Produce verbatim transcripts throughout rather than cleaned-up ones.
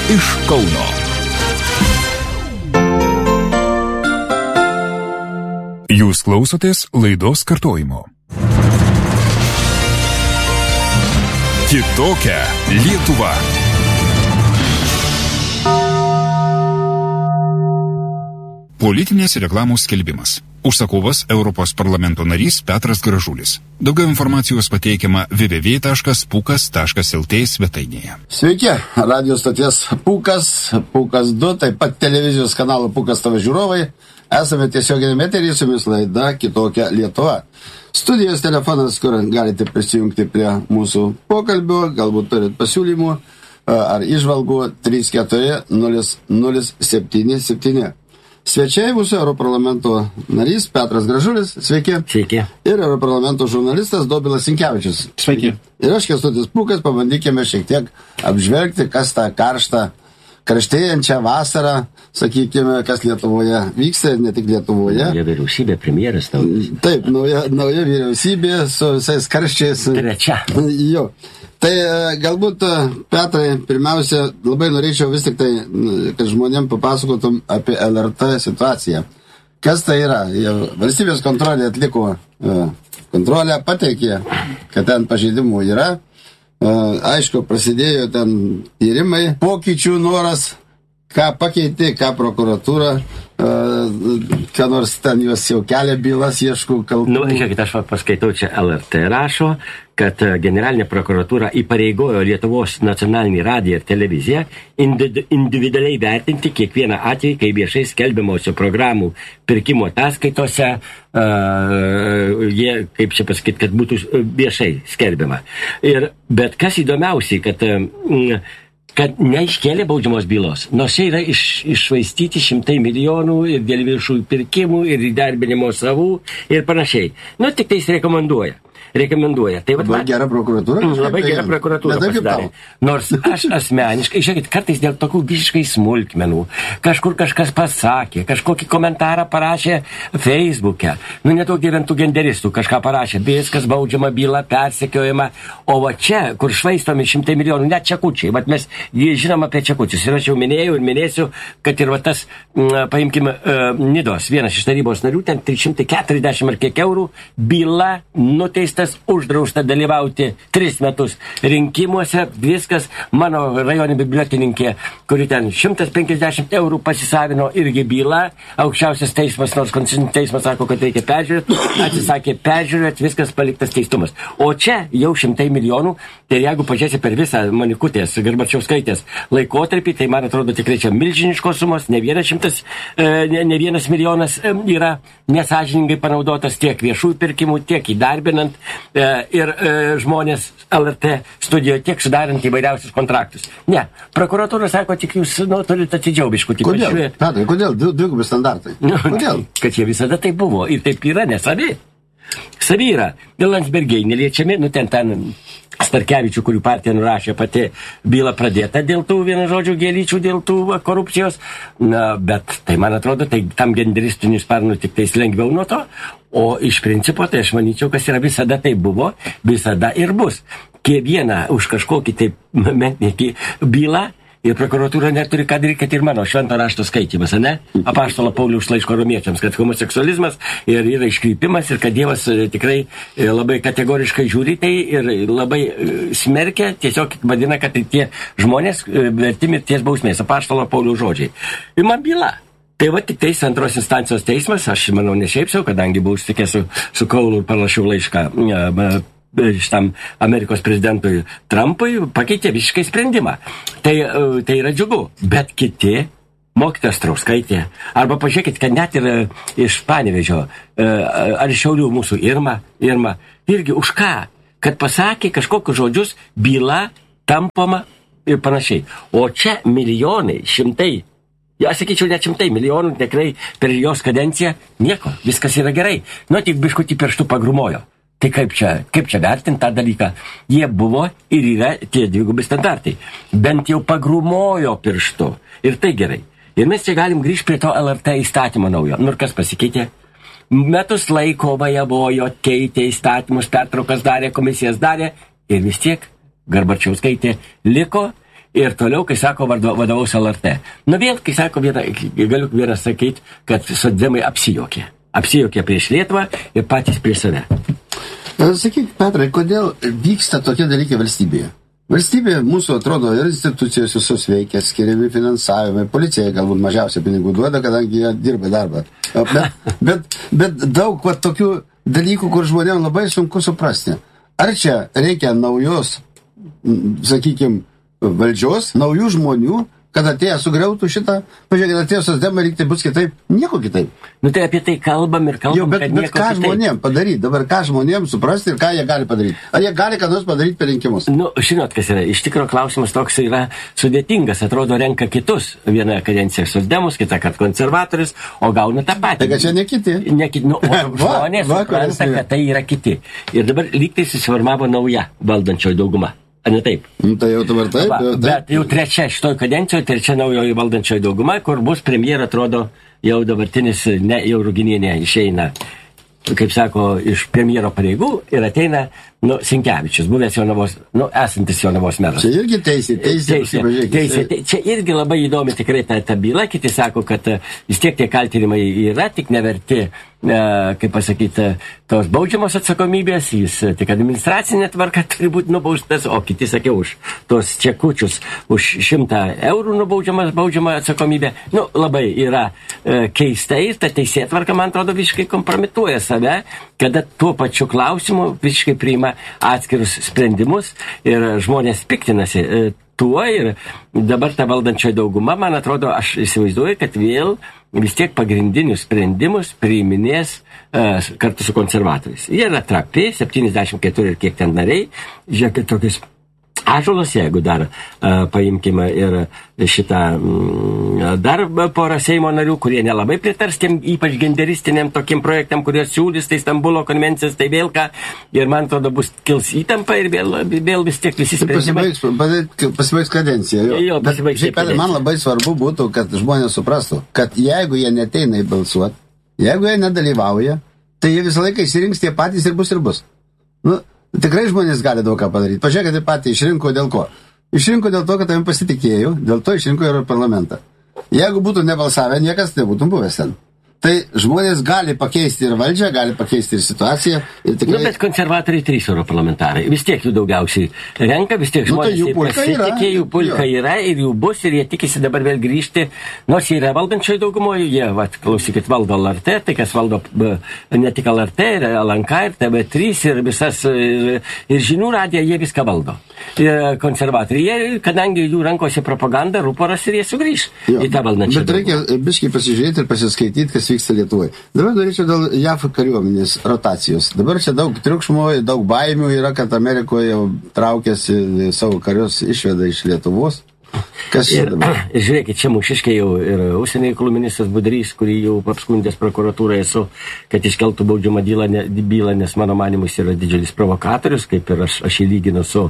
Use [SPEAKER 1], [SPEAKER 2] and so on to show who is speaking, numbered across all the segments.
[SPEAKER 1] iš Kauno. Jūs klausotės laidos kartojimo. Kitokia Lietuva. Politinės reklamos skelbimas. Užsakovas Europos parlamento narys Petras Gražulis. Daugiau informacijos pateikiama w w w taškas pukas taškas l t svetainėje.
[SPEAKER 2] Sveiki, radio stoties Pukas, Pukas du, taip pat televizijos kanalo Pukas tavo žiūrovai. Esame tiesioginiame eteryje su jumis laida Kitokia Lietuva. Studijos telefonas, kur galite prisijungti prie mūsų pokalbio, galbūt turit pasiūlymų ar įžvalgų trys keturi nulis nulis septyni septyni. Svečiai mūsų Europarlamento narys Petras Gražulis, sveiki.
[SPEAKER 3] Sveiki.
[SPEAKER 2] Ir Europarlamento žurnalistas Dobilas Sinkevičius.
[SPEAKER 3] Sveiki.
[SPEAKER 2] Ir aš Kęstutis Pukas, pabandykime šiek tiek apžvelgti, kas tą karštą, karštėjančią vasarą, sakykime, kas Lietuvoje vyksta ir ne tik Lietuvoje.
[SPEAKER 3] Nauja vyriausybė, premjeras tau.
[SPEAKER 2] Taip, nauja, nauja vyriausybė su visais karščiais.
[SPEAKER 3] Trečia.
[SPEAKER 2] Jo. Tai galbūt, Petrai, pirmiausia, labai norėčiau vis tik tai, kad žmonėm papasakotum apie L R T situaciją. Kas tai yra? Valstybės kontrolė atliko kontrolę, pateikė, kad ten pažeidimų yra. Aišku, prasidėjo ten tyrimai, pokyčių noras, ką pakeitė, ką prokuratūra, ką nors ten juos jau kelia bylas, ieškų kalbų.
[SPEAKER 3] Nu, žiūrėkit, aš paskaitau čia L R T rašo, kad generalinė prokuratūra įpareigojo Lietuvos nacionalinį radiją ir televiziją individualiai vertinti kiekvieną atvejį, kai viešai skelbiamose programų pirkimo ataskaitose, uh, jie, kaip čia pasakyti, kad būtų viešai skelbiama. Ir, bet kas įdomiausiai, kad uh, kad neiškėlė baudžiamos bylos. Nors čia yra iš, iššvaistyti šimtai milijonų ir dėl viešųjų pirkimų ir įdarbinimo savų ir panašiai. Nu, tik tai jis rekomenduoja. Rekomenduoja. Tai,
[SPEAKER 2] labai gera prokuratūra.
[SPEAKER 3] Labai gera prokuratūra pasidarė. Nors aš asmeniškai, žiūrėkit, kartais dėl tokių visiškai smulkmenų, kažkur kažkas pasakė, kažkokį komentarą parašė Facebook'e, nu nedaug gyventų genderistų, kažką parašė, viskas baudžiama byla, persekiojama, o va čia, kur švaistomi šimtai milijonų, net čekučiai, vat mes žinom apie čekučius, ir aš jau minėjau ir minėsiu, kad ir va tas, m, paimkime, uh, Nidos, vienas iš tarybos narių, ten trys šimtai keturiasdešimt ar kiek eurų, byla nuteista, uždrausta dalyvauti tris metus rinkimuose, viskas, mano rajonė bibliotekininkė, kuri ten šimtas penkiasdešimt eurų pasisavino, irgi byla, aukščiausias teismas, nors konstitucinis teismas sako, kad reikia peržiūrėti, atsisakė peržiūrėti, viskas paliktas teistumas. O čia jau šimtai milijonų, tai jeigu pažiūrėsi per visą Manikutės, Garbačiauskaitės laikotarpį, tai man atrodo tikrai čia milžiniškos sumos, ne vienas šimtas, ne, ne vienas milijonas yra nesąžiningai panaudotas tiek viešųjų pirkimų, tiek įdarbinant ir e, žmonės L R T studijoje tiek sudarant įvairiausius kontraktus. Ne, prokuratūra sako, tik jūs nu, turite atidžiau biškutį.
[SPEAKER 2] Kodėl? Petrai, kodėl? Dvigubi standartai.
[SPEAKER 3] Nu,
[SPEAKER 2] kodėl?
[SPEAKER 3] Kad jie visada tai buvo ir taip yra, nesavi. Savi yra. Ir Landsbergiai neliečiami, nu ten ten Starkevičių, kurių partija nurašė, pati byla pradėta dėl tų, vienu žodžiu, gėlyčių, dėl tų va, korupcijos. Na, bet tai, man atrodo, tai tam genderistinių sparnų tik tais lengviau nuo to. O iš principo, tai aš manyčiau, kas yra visada tai buvo, visada ir bus. Kiekviena už kažkokį taip menkį bylą ir prokuratūra neturi ką daryti, kad ir mano švento rašto skaitymas, ne? Apaštalo Pauliaus laiško romiečiams, kad homoseksualizmas ir yra iškrypimas ir kad Dievas tikrai labai kategoriškai žiūri tai ir labai smerkia, tiesiog vadina, kad tai tie žmonės verti mirties bausmės, apaštalo Pauliaus žodžiai. Ir man byla. Tai va tik teis antros instancijos teismas, aš manau ne šiaip sau, kadangi buvau sutikęs su, su Kaulu ir parašiau laišką šitam Amerikos prezidentui Trumpui, pakeitė visiškai sprendimą. Tai, tai yra džiugu, bet kiti, mokytojas Strauskaitė, arba pažiūrėkit, kad net ir iš Panevėžio, ar iš Šiaulių mūsų Irma, Irma, irgi už ką? Kad pasakė kažkokius žodžius, byla tampama ir panašiai. O čia milijonai, šimtai, ja, sakyčiau, net šimtai milijonų, tikrai per jos kadenciją, nieko, viskas yra gerai. Nu, tik biškutį pirštų pagrumojo. Tai kaip čia, kaip čia vertinti tą dalyką? Jie buvo ir yra tie dvigubi standartai. Bent jau pagrumojo pirštu. Ir tai gerai. Ir mes čia galim grįžti prie to L R T įstatymo naujo. Nu, ir kas pasikeitė? Metus laiko vajavojo, keitė įstatymus, pertraukas darė, komisijas darė. Ir vis tiek Garbačiauskaitė liko ir toliau, kai sako, vadovaus L R T. Nu vėl, kai sako, vieną, galiu vieną sakyti, kad socdemai apsijokė. Apsijokė prieš Lietuvą ir patys prieš save.
[SPEAKER 2] Sakyk, Petrai, kodėl vyksta tokie dalykai valstybėje? Valstybė mūsų atrodo ir institucijos visos veikia, skiriami finansavimai, policija galbūt mažiausiai pinigų duoda, kadangi jie dirba darbą. Bet, bet, bet daug va, tokių dalykų, kur žmonėms labai sunku suprasti. Ar čia reikia naujos, sakykime, valdžios, naujų žmonių, kad atėję sugriautų šitą, pažiūrėk, kad atėjo socdemai, lyg tai bus kitaip, nieko kitaip.
[SPEAKER 3] Nu tai apie tai kalbam ir kalbam,
[SPEAKER 2] jo, bet,
[SPEAKER 3] kad
[SPEAKER 2] bet
[SPEAKER 3] nieko
[SPEAKER 2] ką
[SPEAKER 3] kitaip.
[SPEAKER 2] Žmonėm padaryti, dabar ką žmonėm suprasti ir ką jie gali padaryti. Ar jie gali ką nors padaryti per rinkimus?
[SPEAKER 3] Nu, žinot, kas yra. Iš tikro klausimas toks yra sudėtingas, atrodo, renka kitus. Viena kadencija socdemus, kita kad konservatorius, o gauna tą patį.
[SPEAKER 2] Tai kad čia ne kiti.
[SPEAKER 3] Ne kiti, nu, o žmonės supranta, kad tai yra kiti. Ir dabar lyg tai susiformavo nauja valdančioji dauguma. Ar ne taip?
[SPEAKER 2] Nu, tai jau dabar taip,
[SPEAKER 3] Va,
[SPEAKER 2] jau taip.
[SPEAKER 3] Bet jau trečia šitoj kadencijoje, trečia naujoji valdančioji dauguma, kur bus premjera, atrodo, jau dabartinis, ne, jau Ruginienė išeina, kaip sako, iš premjero pareigų ir ateina, nu, Sinkevičius, buvęs Jonavos, nu, esantis Jonavos meras.
[SPEAKER 2] Čia irgi teisė, teisė,
[SPEAKER 3] teisė, teisė, teisė. Čia irgi labai įdomi tikrai ta, ta byla, kiti sako, kad vis tiek tie kaltinimai yra, tik neverti, e, kaip pasakyti, tos baudžiamos atsakomybės, jis tik administracinė tvarka turi būti nubaustas, o kiti sakė už tos čekučius, už šimtą eurų nubaudžiamas baudžiama atsakomybė. Nu, labai yra e, keistai ir ta teisė tvarka, man atrodo, visiškai kompromituoja save, kada tuo pačiu klausimu visiškai priima atskirus sprendimus ir žmonės piktinasi e, tuo ir dabar ta valdančioji dauguma, man atrodo, aš įsivaizduoju, kad vėl vis tiek pagrindinius sprendimus priiminės e, kartu su konservatoriais. Jie yra trapi, septyniasdešimt keturi ir kiek ten nariai, žiūrėkit tokius Ąžuolas, jeigu dar uh, paimkime ir šitą mm, dar porą Seimo narių, kurie nelabai pritars tiem ypač genderistiniam tokiem projektam, kurie siūlys, tai Stambulo konvencijas, tai vėl ką, ir man atrodo bus kils įtampa ir vėl, vėl vis tiek visi sprendimai.
[SPEAKER 2] Pasibaigs, pasibaigs kadencija. Jo.
[SPEAKER 3] Jo, pasibaigs
[SPEAKER 2] Bet, šiaip, man labai svarbu būtų, kad žmonės suprastų, kad jeigu jie neteina į balsuot, jeigu jie nedalyvauja, tai jie visą laiką išsirinks tie patys ir bus ir bus. Nu, tikrai žmonės gali daug ką padaryti. Pažiūrėkite, patį išrinko dėl ko? Išrinko dėl to, kad tavim pasitikėjau, dėl to išrinko ir parlamentą. Jeigu būtų nebalsavę, niekas nebūtų buvęs ten. Tai žmonės gali pakeisti ir valdžią, gali pakeisti ir situaciją. Ir tikrai...
[SPEAKER 3] Nu, bet konservatoriai trys europarlamentarai. Vis tiek jų daugiausiai renka, vis tiek žmonės
[SPEAKER 2] nu, tai
[SPEAKER 3] pasitikė, jų pulka yra ir jų bus ir jie tikisi dabar vėl grįžti. Nors jie yra valdančioje daugumoje, jie, vat, klausykit, valdo L R T, tai kas valdo ne tik L R T, ir L N K, ir T V trys, ir visas, ir, ir žinių radiją, jie viską valdo. Ir konservatoriai, jie, kadangi jų rankose propaganda, ruporas ir jie sugrįž jo, į tą valdančią.
[SPEAKER 2] Bet reikia biškai pasižiūrėti ir pasiskaityti, kas vyksta Lietuvoje. Dabar norėčiau dėl J A F kariuomenės rotacijos. Dabar čia daug triukšmo, daug baimių yra, kad Amerikoje jau traukėsi savo karius išveda iš Lietuvos. Kas čia dabar?
[SPEAKER 3] Ir žiūrėkit, čia mūšiškai jau ir užsienio reikalų ministras Budrys, kurį jau apskundęs prokuratūrai esu, kad iškeltų baudžiamą bylą, nes mano manimus yra didžiulis provokatorius, kaip ir aš, aš jį lyginu su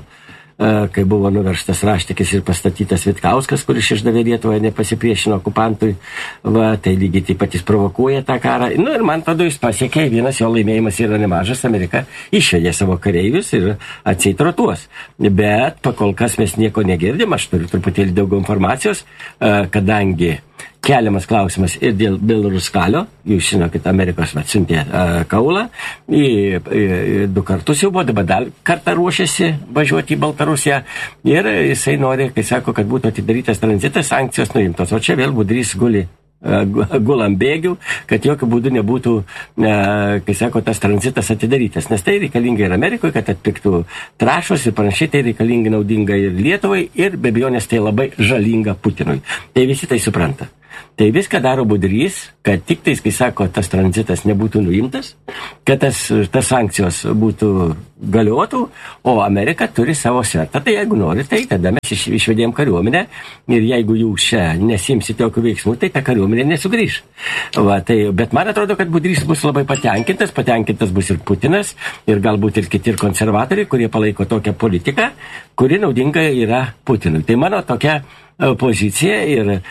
[SPEAKER 3] kai buvo nuverstas Raštikis ir pastatytas Vitkauskas, kuris išdavė Lietuvą, nepasipriešino okupantui, va, tai lygiai taip pat jis provokuoja tą karą. Nu ir man tada jis pasiekė, vienas jo laimėjimas yra nemažas, Amerika išvedė savo kareivius ir atseit rotuos. Bet pakol kas mes nieko negirdim, aš turiu truputėlį daugiau informacijos, kadangi keliamas klausimas ir dėl Belaruskalio, jūs žinokit, Amerikos atsiuntė uh, kaulą, į, į, į du kartus jau buvo, dabar dar kartą ruošiasi važiuoti į Baltarusiją ir jisai nori, kai sako, kad būtų atidarytas tranzitas, sankcijos nuimtos, o čia vėl Budrys guli uh, gulam bėgių, kad jokių būdų nebūtų, uh, kai sako, tas tranzitas atidarytas, nes tai reikalinga ir Amerikoje, kad atpiktų trašos ir panašiai, tai reikalinga naudinga ir Lietuvai ir be abejonės tai labai žalinga Putinui. Tai visi tai supranta. Tai viską daro Budrys, kad tik tais, kai sako, tas tranzitas nebūtų nuimtas, kad tas, tas sankcijos būtų galiotų, o Amerika turi savo svertą. Tai jeigu nori, tai tada mes iš, išvedėm kariuomenę ir jeigu jūs čia nesimsite tokių veiksmų, tai ta kariuomenė nesugrįž. Va, tai, bet man atrodo, kad Budrys bus labai patenkintas, patenkintas bus ir Putinas, ir galbūt ir kiti ir konservatoriai, kurie palaiko tokią politiką, kuri naudinga yra Putinui. Tai mano tokia poziciją ir e,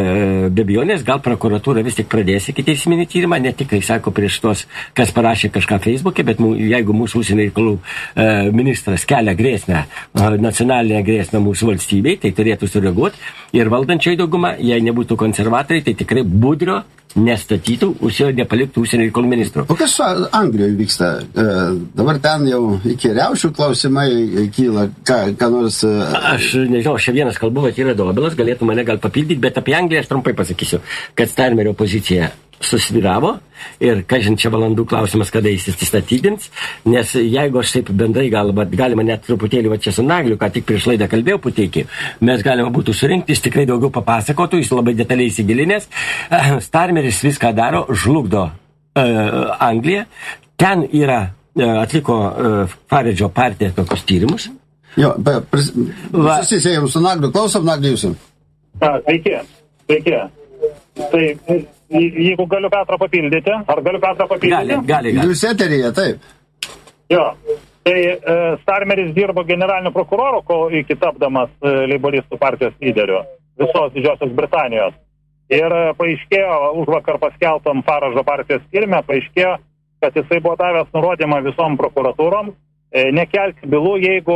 [SPEAKER 3] be abejonės gal prokuratūra vis tik pradės iki teisminį tyrimą, ne tik, kai sako, prieš tos, kas parašė kažką Facebook'e, bet mū, jeigu mūsų užsienio reikalų e, ministras kelia grėsmę, e, nacionalinę grėsmę mūsų valstybei, tai turėtų sureaguoti ir valdančiai dauguma, jei nebūtų konservatoriai, tai tikrai Budrio nestatytų, užsienio nepaliktų užsienio reikalų ministro.
[SPEAKER 2] O kas su Anglijoje vyksta? E, dabar ten jau iki riaušių klausimai kyla, ką, ką nors... E...
[SPEAKER 3] Aš nežinau, aš čia vienas kalbu, kad yra Dobilas, galėtų mane gal papildyti, bet apie Angliją aš trumpai pasakysiu, kad Starmerio pozicija susviravo ir, kažin, čia valandų klausimas, kada jis įsistatydins, nes jeigu aš taip bendrai galima, galima net truputėlį va čia su Nagliu, ką tik prieš laidą kalbėjau puteikį, mes galime būtų surinkti, jis tikrai daugiau papasakotų, jis labai detaliai įsigilinęs. Starmeris viską daro, žlugdo uh, Angliją, ten yra, uh, atliko uh, Faradžo partija tokius tyrimus.
[SPEAKER 2] Jo, pris... susisėjom su Nagliu, klausom Nagliu jūsų.
[SPEAKER 4] Sveiki, sveiki. Tai jeigu galiu Petrą papildyti, ar galiu Petrą papildyti?
[SPEAKER 3] Gali, gali, gali.
[SPEAKER 2] Jūs eteryje, taip.
[SPEAKER 4] Jo, tai e, Starmeris dirbo generaliniu prokuroru, kol iki tapdamas e, Leiboristų partijos lyderiu visos Didžiosios Britanijos. Ir e, paaiškėjo, už vakar paskelbtam Faradžo partijos tyrime, paaiškėjo, kad jisai buvo davęs nurodymą visom prokuratūrom e, nekelti bylų, jeigu,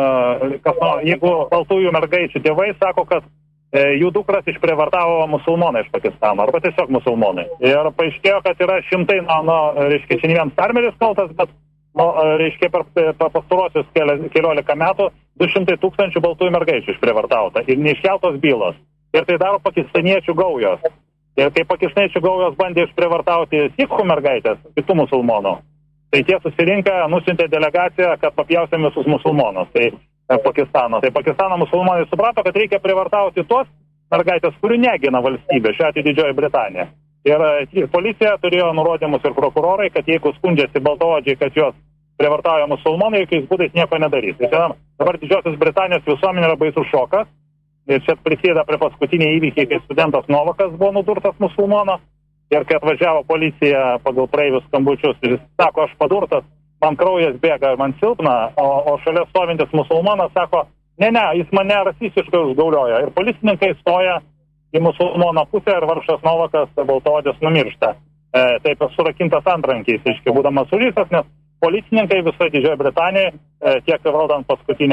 [SPEAKER 4] e, kas, no, jeigu baltųjų mergaičių tėvai sako, kad jų dukras išprievartavo musulmonai iš Pakistano, arba tiesiog musulmonai. Ir paaiškėjo, kad yra šimtai, na, na reiškia, čia ne vien Starmeris kaltas, bet, nu, reiškia, per, per pastarosius keliolika metų du šimtai tūkstančių baltųjų mergaičių išprievartauta ir neiškeltos bylos. Ir tai daro pakistaniečių gaujos. Ir kai pakistaniečių gaujos bandė išprievartauti sikhų mergaitės, kitų musulmonų, tai tie susirinkę, nusiuntė delegaciją, kad papjausim visus musulmonus. Tai Pakistano. Tai Pakistano musulmonai suprato, kad reikia privartauti tuos mergaitės, kurių negina valstybė, šiuo atveju Didžioji Britanija. Ir, ir policija turėjo nurodymus ir prokurorai, kad jeigu skundžiasi baltaodžiai, kad jos privartauja musulmonai, jokiais būdais nieko nedarys. Tai čia dabar Didžiosios Britanijos visuomenė yra baisus šokas. Ir čia prisideda prie paskutiniai įvykiai, kai studentas Novakas buvo nudurtas musulmono. Ir kai atvažiavo policija pagal praeivius skambučius ir jis sako, aš padurtas, man kraujas bėga ir man silpna, o, o šalia stovintis musulmonas sako, ne, ne, jis mane rasistiškai užgaulioja. Ir policininkai stoja į musulmono pusę ir vargšas Novakas baltaodis numiršta. E, taip surakintas antrankiais, iški, būdamas sužeistas, nes policininkai visoje Didžioje Britanijoje, e, tiek valdant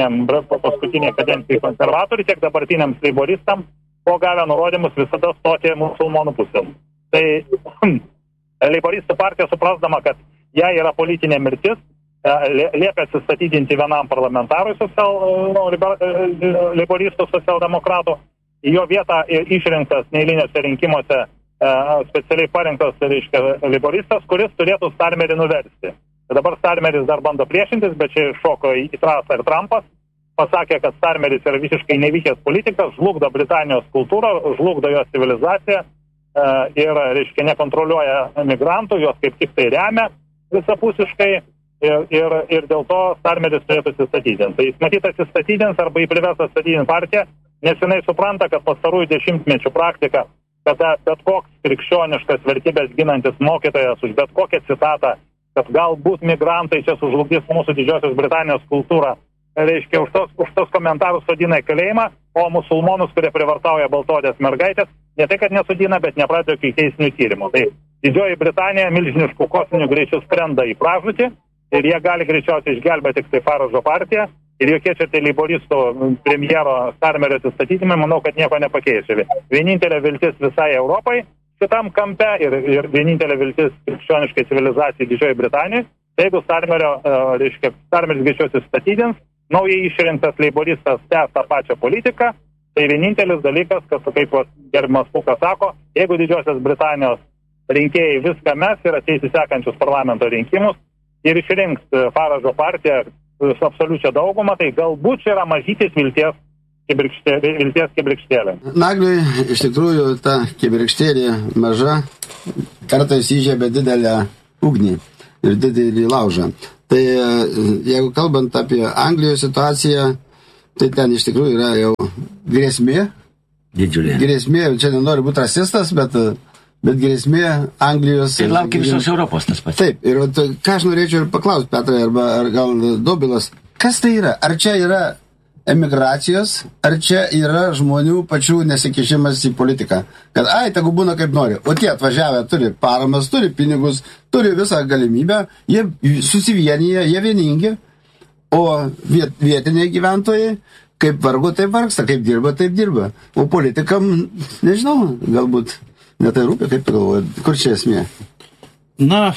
[SPEAKER 4] paskutinė kadencijai konservatoriai, tiek dabartiniams leiboristam, buvo gavę nurodymus visada stoti musulmonų pusėm. Tai leiboristų partija suprasdama, kad jai yra politinė mirtis, liepia atsistatydinti vienam parlamentarui social, no, leiboristų socialdemokratų. Į jo vietą išrinktas neeilinėse rinkimuose specialiai parinktas, reiškia, leiboristas, kuris turėtų Starmerį nuversti. Dabar Starmeris dar bando priešintis, bet čia šoko į trasą ir Trumpas. Pasakė, kad Starmeris yra visiškai nevykęs politikas, žlugdo Britanijos kultūrą, žlugdo jos civilizaciją ir, reiškia, nekontroliuoja migrantų, jos kaip tik tai remia visapusiškai ir, ir, ir dėl to Starmeris turėtų atsistatydinti. Tai jis matyt atsistatydins arba jį privers atsistatydinti partiją, nes jinai supranta, kad pastarųjų dešimtmečių praktika, kada bet koks krikščioniškas vertybės ginantis mokytojas už bet kokią citatą, kad galbūt migrantai čia sužlugdys mūsų Didžiosios Britanijos kultūrą, reiškia, už tos, už tos komentarus sodina į kalėjimą, o musulmonus, kurie privartauja baltodės mergaitės, ne tai, kad nesodina, bet nepradėjo iki teisinių tyrimų. Tai Didžioji Britanija milžiniškų kosminių greičių skrenda į pražūtį ir jie gali greičiausiai išgelbėti tik tai Faradžo partiją ir jokie čia tai leiboristų premjero Starmerio atsistatydimai, manau, kad nieko nepakeis. Vienintelė viltis visai Europai šitam kampe ir, ir vienintelė viltis krikščioniškai civilizacijai Didžioji Britanijai, tai jeigu Starmerio, reiškia, Starmeris greičiau atsistatydins, naujai išrinktas leiboristas tęs tą pačią politiką, tai vienintelis dalykas, kad, kaip gerbiamas Pukas sako, jeigu Didžiosios Britanijos rinkėjai viską mes ir ateis į sekančius parlamento rinkimus ir išrinks Faradžo partiją su absoliučia dauguma, tai galbūt čia yra mažytis vilties kibirkštėlė. Vilties kibirkštėlė.
[SPEAKER 2] Nagliui, iš tikrųjų, ta kibirkštėlė maža kartais įžiebė didelę ugnį ir didelį laužą. Tai jeigu kalbant apie Anglijos situaciją, tai ten iš tikrųjų yra jau grėsmė.
[SPEAKER 3] Didžiulė.
[SPEAKER 2] Grėsmė, čia nenori būti rasistas, bet, bet grėsmė Anglijos...
[SPEAKER 3] Ir laukia visos Europos tas pats.
[SPEAKER 2] Taip, ir tai, ką aš norėčiau ir paklausti, Petrai, arba ar gal Dobilas, kas tai yra? Ar čia yra emigracijos, ar čia yra žmonių pačių nesikišimas į politiką? Kad, ai, tegu būna kaip nori. O tie atvažiavę turi paramas, turi pinigus, turi visą galimybę, jie susivienyje, jie vieningi, o viet, vietiniai gyventojai, kaip vargu, taip vargsta, kaip dirba, taip dirba. O politikam, nežinau, galbūt netai rūpi, kaip galvoja, kur čia esmė?
[SPEAKER 5] Na,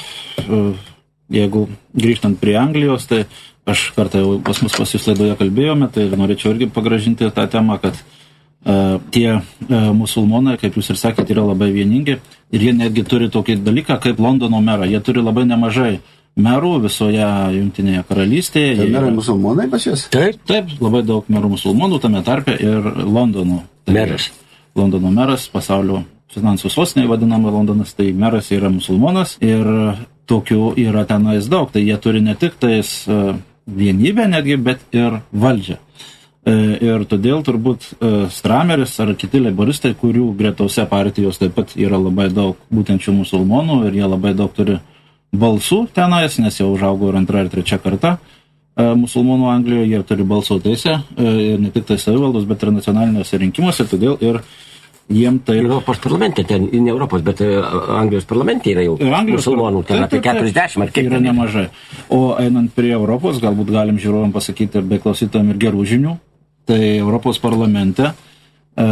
[SPEAKER 5] jeigu grįžtant prie Anglijos, tai aš kartą jau pas mus pas jūs laidoje kalbėjome, tai norėčiau irgi pagražinti tą temą, kad uh, tie uh, musulmonai, kaip jūs ir sakėte, yra labai vieningi ir jie netgi turi tokį dalyką kaip Londono merą. Jie turi labai nemažai merų visoje Jungtinėje karalystėje.
[SPEAKER 2] Tai merai musulmonai pas jūs?
[SPEAKER 5] Taip, taip, labai daug merų musulmonų, tame tarpe ir Londono
[SPEAKER 3] meras.
[SPEAKER 5] Londono meras, pasaulio finansų sostinė vadinama Londonas, tai meras yra musulmonas ir tokių yra tenais daug. Tai jie turi ne tik tais uh, vienybę netgi, bet ir valdžią. E, ir todėl turbūt e, Strameris ar kiti leiboristai, kurių gretose partijos taip pat yra labai daug būtent šių musulmonų ir jie labai daug turi balsų tenais, nes jau užaugo ir antra ir trečia karta e, musulmonų Anglijoje, jie turi balsų teisę e, ir ne tik tai savivaldos, bet ir nacionaliniuose rinkimuose, todėl ir jiem tai...
[SPEAKER 3] Europos parlamente, ten, ne Europos, bet Anglijos parlamente yra jau
[SPEAKER 5] Anglijos
[SPEAKER 3] musulmonų, ten apie keturiasdešimt ar kiek.
[SPEAKER 5] Yra nemažai. O einant prie Europos, galbūt galim žiūrovam pasakyti, bei klausytojam ir gerų žinių, tai Europos parlamente e,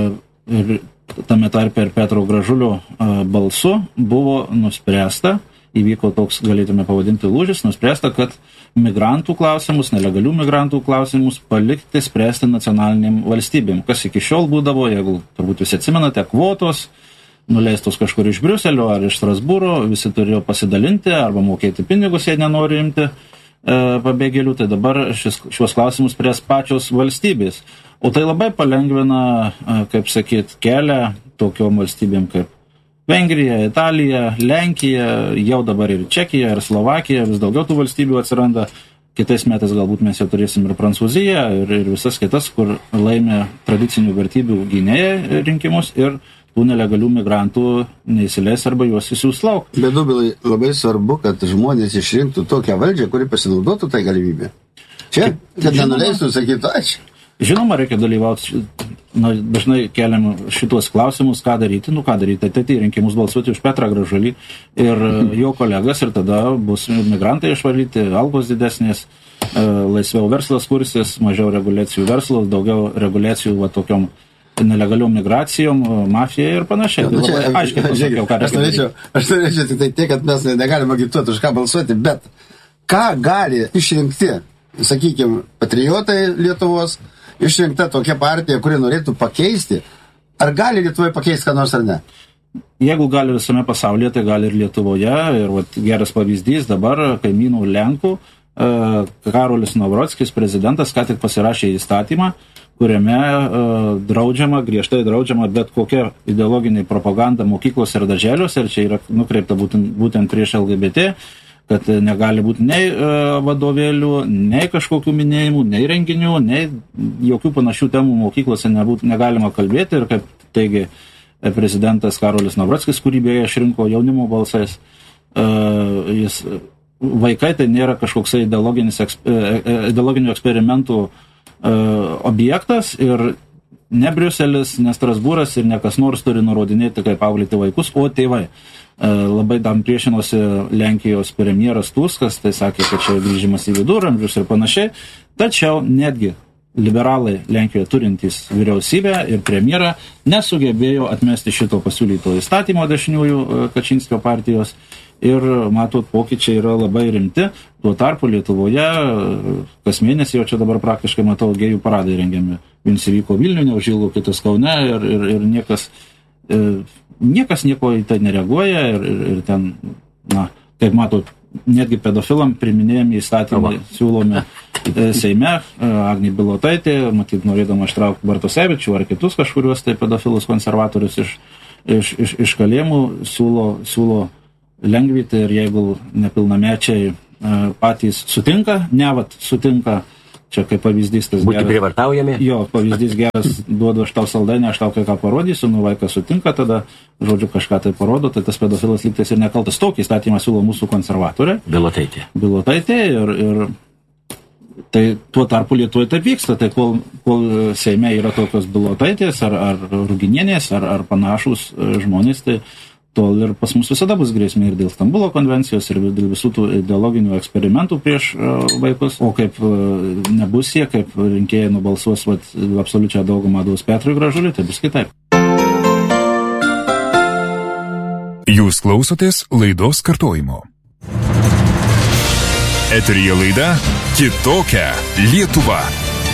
[SPEAKER 5] ir tame tarpe ir Petro Gražulio e, balsu buvo nuspręsta, įvyko toks, galėtume pavadinti, lūžis, nuspręsta, kad migrantų klausimus, nelegalių migrantų klausimus palikti spręsti nacionaliniam valstybėm. Kas iki šiol būdavo, jeigu turbūt visi atsimenate, kvotos, nuleistos kažkur iš Briuselio ar iš Strasbūro, visi turėjo pasidalinti arba mokėti pinigus, jei nenori imti e, pabėgėlių, tai dabar šis, šios klausimus spręs pačios valstybės. O tai labai palengvina, e, kaip sakyt, kelią tokiom valstybėm kaip Vengrija, Italija, Lenkija, jau dabar ir Čekija, ir Slovakija, vis daugiau tų valstybių atsiranda. Kitais metais galbūt mes jau turėsim ir Prancūziją, ir, ir visas kitas, kur laimė tradicinių vertybių gynėjai rinkimus ir tų nelegalių migrantų neįsileis arba juos įsiūs lauk.
[SPEAKER 2] Bet Dubilai, labai svarbu, kad žmonės išrinktų tokią valdžią, kuri pasinaudotų tai galimybę. Čia, kad nenuleistų, sakytų, ačiū.
[SPEAKER 5] Žinoma, reikia dalyvauti, na, dažnai keliam šitos klausimus, ką daryti, nu ką daryti, ateiti į rinkimus balsuoti už Petrą Gražulį ir jo kolegas ir tada bus migrantai išvalyti, algos didesnės, laisviau verslas kursis, mažiau reguliacijų verslas, daugiau reguliacijų va tokiom nelegaliom migracijom, mafija ir panašiai.
[SPEAKER 2] Ja, nu, čia,
[SPEAKER 5] tai aiškiai pasakiau, ką
[SPEAKER 2] aš norėčiau, aš norėčiau tik tai tiek, kad mes negalime agituoti už ką balsuoti, bet ką gali išrinkti, sakykime, patriotai Lietuvos, išrinkta tokia partija, kuri norėtų pakeisti, ar gali Lietuvoje pakeisti ką nors ar ne?
[SPEAKER 5] Jeigu gali visame pasaulyje, tai gali ir Lietuvoje. Ir vat, geras pavyzdys dabar kaimynų Lenkų, Karolis Nawrotskis, prezidentas, ką tik pasirašė įstatymą, kuriame draudžiama, griežtai draudžiama bet kokia ideologinė propaganda mokyklose ir darželiuose, ir čia yra nukreipta būtent, būtent prieš L G B T, kad negali būti nei vadovėlių, nei kažkokių minėjimų, nei renginių, nei jokių panašių temų mokyklose nebūt, negalima kalbėti. Ir kaip teigia prezidentas Karolis Nawrotskis, kurį beje išrinko jaunimo balsais, jis, vaikai tai nėra kažkoksai ideologinių eksperimentų objektas ir ne Briuselis, ne Strasbūras ir ne kas nors turi nurodinėti, kaip auklėti vaikus, o tėvai. Labai tam priešinosi Lenkijos premjeras Tuskas, tai sakė, kad čia grįžimas į viduramžius ir panašiai. Tačiau netgi liberalai Lenkijoje turintys vyriausybę ir premjerą nesugebėjo atmesti šito pasiūlyto įstatymo dešiniųjų Kačinskio partijos. Ir matot, pokyčiai yra labai rimti. Tuo tarpu Lietuvoje kas mėnesį, jau čia dabar praktiškai matau, gėjų paradai rengiami. Vienas įvyko Vilniuje, neužilgo kitas Kaune ir, ir, ir niekas... E, Niekas nieko į tai nereaguoja ir, ir, ir ten, na, kaip matot, netgi pedofilam priminėjami įstatymai siūlomi Seime. Agnė Bilotaitė, matyt, norėdama ištraukti Bartosevičių ar kitus kažkuriuos tai pedofilus konservatorius iš, iš, iš, iš kalėjimų, siūlo, siūlo lengvyti ir jeigu nepilnamečiai patys sutinka, ne vat sutinka, čia kaip pavyzdys tas
[SPEAKER 3] būti geras. Būti privartaujami.
[SPEAKER 5] Jo, pavyzdys geras, duodu aš tau saldainį, aš tau kai ką parodysiu, nu vaikas sutinka, tada, žodžiu, kažką tai parodo, tai tas pedofilas lygtais ir nekaltas. Tokį įstatymą siūlo mūsų konservatorė.
[SPEAKER 3] Bilotaitė.
[SPEAKER 5] Bilotaitė ir, ir Tai tuo tarpu Lietuvoje taip vyksta, tai kol, kol Seime yra tokios Bilotaitės ar, ar Ruginienės ar, ar panašus žmonės, tai tol ir pas mus visada bus grėsmė ir dėl Stambulo konvencijos, ir dėl visų tų ideologinių eksperimentų prieš vaikus. O kaip nebus jie, kaip rinkėjai nubalsuos vat, absoliučią daugumą duos Petrui Gražuliui, tai bus kitaip.
[SPEAKER 1] Jūs klausotės laidos kartojimo. Eteryje laida Kitokia Lietuva.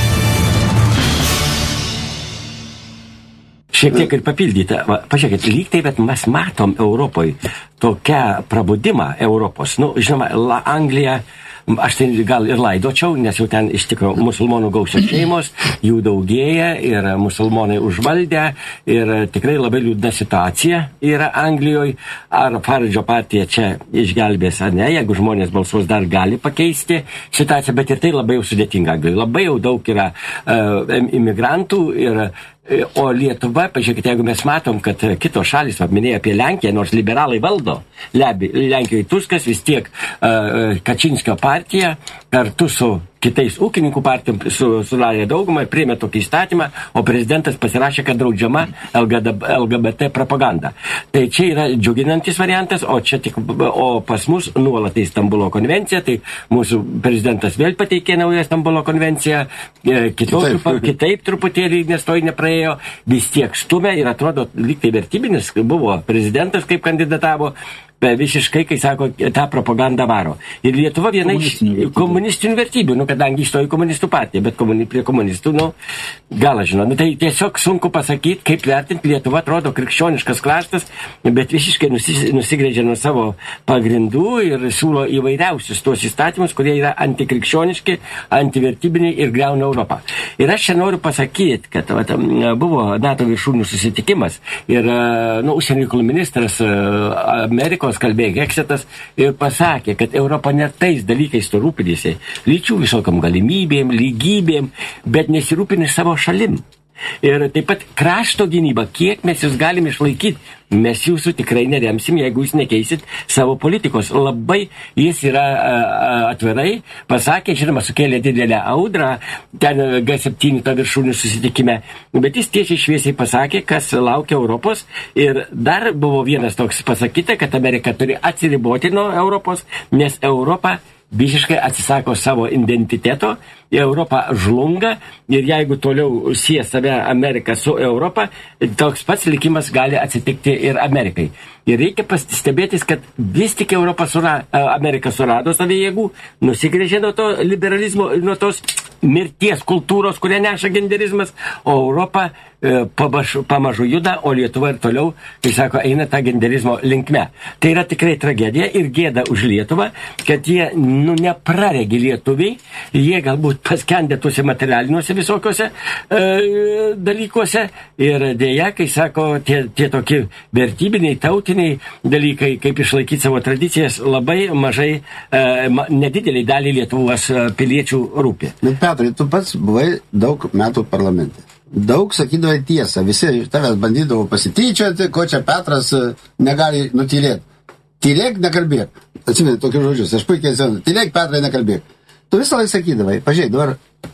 [SPEAKER 3] Šiek tiek ir papildyti. Pažiūrėkit, lyg tai, bet mes matom Europoje tokią prabudimą Europos. Nu, žinoma, La Anglija, aš tai gal ir laidočiau, nes jau ten iš tikrųjų musulmonų gausios šeimos, jų daugėja ir musulmonai užvaldę ir tikrai labai liūdna situacija yra Anglijoje. Ar Faradžo partija čia išgelbės ar ne, jeigu žmonės balsuos dar gali pakeisti situaciją, bet ir tai labai jau sudėtinga Anglijoje. Labai jau daug yra uh, imigrantų ir o Lietuva, pažiūrėkite, jeigu mes matom, kad kitos šalis, minėjo apie Lenkiją, nors liberalai valdo, Lenkijoje Tuskas, vis tiek uh, Kačinskio partija, kartu su kitais ūkininkų partijom sudarė daugumą ir priėmė tokį įstatymą, o prezidentas pasirašė, kad draudžiama L G B T propaganda. Tai čia yra džiuginantis variantas, o, čia tik, o pas mus nuolat į Stambulo konvenciją, tai mūsų prezidentas vėl pateikė naują Stambulo konvenciją, kitokių, kitaip. kitaip truputėlį, nes to nepraėjo, vis tiek stumia ir atrodo lyg tai vertybinis, buvo prezidentas kaip kandidatavo, bet visiškai, kai sako, tą propagandą varo. Ir Lietuva viena iš komunistinių vertybių, nu, kadangi įstojo į komunistų partiją, bet komuni, prie komunistų, nu, gal aš žinau. Nu, tai tiesiog sunku pasakyti, kaip vertinti. Lietuva atrodo krikščioniškas kraštas, bet visiškai nusis, nusigrėžia nuo savo pagrindų ir siūlo įvairiausius tuos įstatymus, kurie yra antikrikščioniški, antivertybiniai ir griauna Europą. Ir aš čia noriu pasakyti, kad vat, buvo NATO viršūnių susitikimas ir, nu, užsienio reikalų ministras Amerikos kalbėjo Heksitas ir pasakė, kad Europa net tais dalykais to rūpinėsi, lyčių visokiam galimybėm, lygybėm, bet nesirūpinė savo šalim. Ir taip pat krašto gynyba, kiek mes jūs galime išlaikyti, mes jūsų tikrai neremsim, jeigu jūs nekeisit savo politikos. Labai jis yra a, atvirai pasakė, žinoma, sukėlė didelę audrą ten G septyni to viršūnių susitikime, bet jis tiesiai šviesiai pasakė, kas laukia Europos. Ir dar buvo vienas toks pasakyta, kad Amerika turi atsiriboti nuo Europos, nes Europa visiškai atsisako savo identiteto, Europa žlunga ir jeigu toliau sie save Ameriką su Europa, toks pats likimas gali atsitikti ir Amerikai. Ir reikia pastebėtis, kad vis tik Europa sura, Amerika surado savo jėgų, nusigrėžė nuo to liberalizmo, nuo tos mirties kultūros, kurią neša genderizmas, o Europa e, pamažu, pamažu juda, o Lietuva ir toliau, kai sako, eina tą genderizmo linkme. Tai yra tikrai tragedija ir gėda už Lietuvą, kad jie nu, nepraregi lietuviai, jie galbūt paskendė tuose materialiniuose visokiuose e, dalykuose ir dėja, kai sako, tie, tie tokie vertybiniai, tautiniai dalykai, kaip išlaikyti savo tradicijas, labai mažai, e, nedideliai dalį Lietuvos piliečių rūpi.
[SPEAKER 2] Bet Petrai, tu pats buvai daug metų parlamente. Daug sakydavai tiesą, visi iš tavęs bandydavo pasityčioti, ko čia Petras negali nutylėti. Tylėk, nekalbėk. Atsimeni tokius žodžius, aš puikiai atsimenu. Tylėk, Petrai, nekalbėk. Tu visą laiką sakydavai, pažiūrėk, dabar